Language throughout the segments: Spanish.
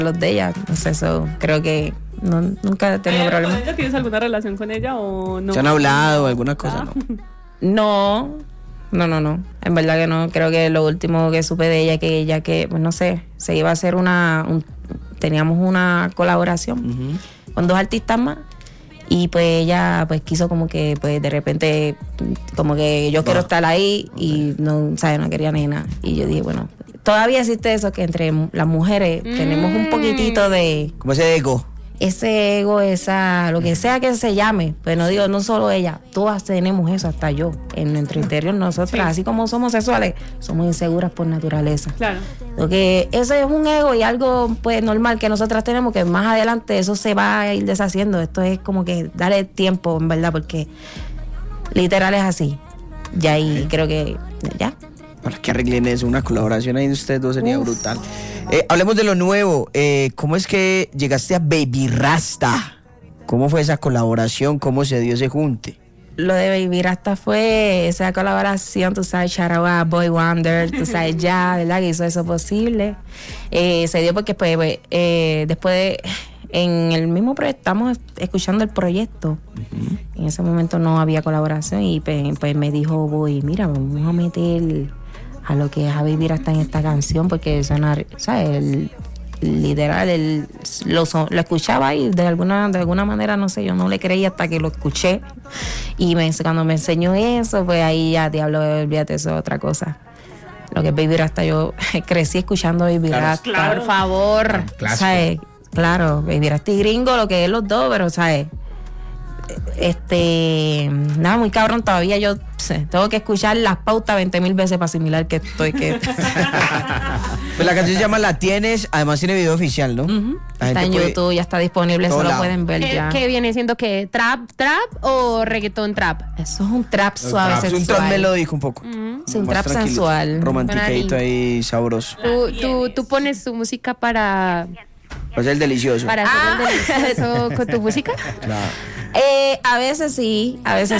los de ella, no sé, eso creo que nunca he tenido problemas. ¿Con ella tienes alguna relación con ella o no? ¿Se han hablado alguna cosa? No. En verdad que no. Creo que lo último que supe de ella que pues no sé, se iba a hacer teníamos una colaboración con 2 artistas más. Y pues ella pues quiso como que pues de repente como que yo quiero estar ahí y no, ¿sabes? No quería ni nada. Y yo dije, bueno, todavía existe eso que entre las mujeres tenemos un poquitito de... ¿Cómo ese ego? Ese ego, lo que sea que se llame, pues no digo, no solo ella, todas tenemos eso, hasta yo, en nuestro interior, nosotras, así como somos sexuales, somos inseguras por naturaleza. Claro. Porque eso es un ego y algo pues normal que nosotras tenemos, que más adelante eso se va a ir deshaciendo. Esto es como que darle tiempo, en verdad, porque literal es así. Ya ahí creo que ya. Para que arreglen eso, una colaboración ahí de ustedes dos sería brutal. Hablemos de lo nuevo. ¿Cómo es que llegaste a Baby Rasta? ¿Cómo fue esa colaboración? ¿Cómo se dio ese junte? Lo de Baby Rasta fue esa colaboración, tú sabes, shout out a Boy Wonder, tú sabes, ya, ¿verdad? Que hizo eso posible. Se dio porque pues, después de... En el mismo proyecto, estamos escuchando el proyecto. En ese momento no había colaboración y pues me dijo, Boy, mira, vamos a meter a lo que es a Baby Rasta en esta canción, porque suena, ¿sabes? Literal, lo escuchaba y de alguna manera, no sé, yo no le creía hasta que lo escuché. Y cuando me enseñó eso, pues ahí ya, diablo, olvídate, eso es otra cosa. Lo que es Baby Rasta, yo crecí escuchando Baby Rasta. Claro. Por favor, ¿sabes? Claro, Baby Rasta y Gringo, lo que es los dos, pero, ¿sabes? Nada, muy cabrón, todavía yo tengo que escuchar las pautas 20,000 veces para asimilar que estoy Pues la canción se llama La Tienes, además tiene video oficial, ¿no? Está en YouTube, ya está disponible, eso lo pueden ver ya. ¿Qué viene siendo qué? ¿Trap o reggaetón trap? Eso es un trap suave, es un trap melódico un poco. Es un trap sensual. Romantiqueito ahí, sabroso. ¿Tú pones tu música para hacer el delicioso. Para hacer el delicioso con tu música? Claro. A veces sí.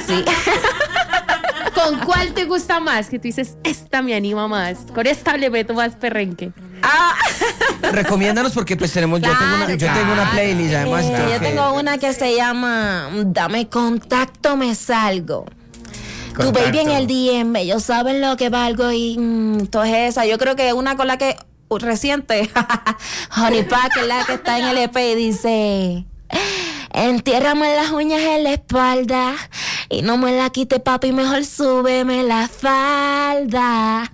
¿Con cuál te gusta más? Que tú dices, esta me anima más. Con esta le meto más perrenque. Recomiéndanos porque pues yo tengo una playlist además. Yo tengo una que se llama Dame contacto, me salgo. Tu baby en el DM, ellos saben lo que valgo y toda esa. Yo creo que una con la que reciente, Honey Pack, es la que está en el EP y dice: entiérrame las uñas en la espalda y no me la quite, papi, mejor súbeme la falda.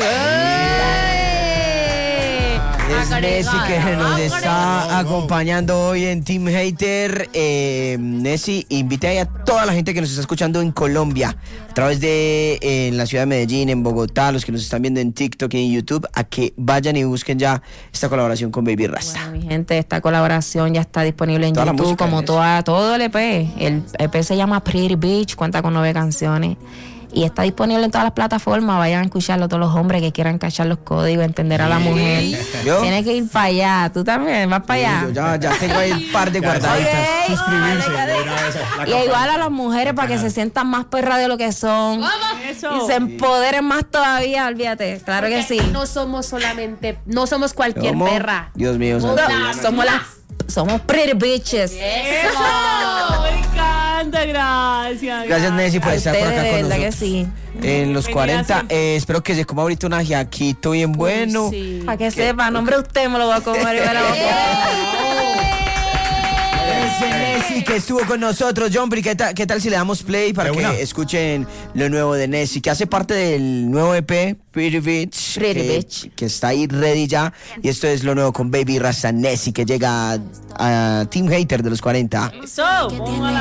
Es Nessie que nos está acompañando hoy en Team Hater. Nessie, invite a toda la gente que nos está escuchando en Colombia, a través de en la ciudad de Medellín, en Bogotá, los que nos están viendo en TikTok y en YouTube, a que vayan y busquen ya esta colaboración con Baby Rasta. Bueno, mi gente, esta colaboración ya está disponible en toda YouTube, como todo el EP. El EP se llama Pretty Bitch, cuenta con 9 canciones. Y está disponible en todas las plataformas. Vayan a escucharlo todos los hombres que quieran cachar los códigos, entender a la mujer. Tienes que ir para allá. Tú también, vas para allá. Yo ya tengo ahí un par de guardaditas. Suscribirse. Y igual a las mujeres para que se sientan más perras de lo que son. Eso. Y se empoderen más todavía, olvídate. Claro que sí. No somos cualquier perra. Dios mío. Somos pretty bitches. ¡Eso! Me encanta, gracias. Gracias, Nessie, por estar por acá con nosotros. Que sí. En los 40, espero que se coma ahorita un ajiaquito bien bueno. Sí. Para que sepa, nombre usted me lo va a comer y me lo va a comer. Nessie que estuvo con nosotros. John, ¿qué tal si le damos play para que escuchen lo nuevo de Nessie, que hace parte del nuevo EP Pretty Bitch, que está ahí ready ya? Y esto es lo nuevo con Baby Rasta, Nessie, que llega a Team Hater de los 40. Eso,